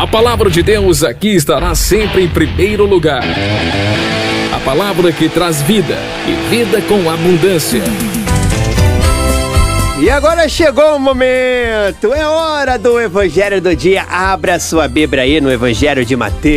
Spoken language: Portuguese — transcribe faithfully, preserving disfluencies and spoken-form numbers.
palavra de Deus aqui estará sempre em primeiro lugar. A palavra que traz vida e vida com abundância. E agora chegou o momento, é hora do Evangelho do Dia. Abra sua Bíblia aí no Evangelho de Mateus.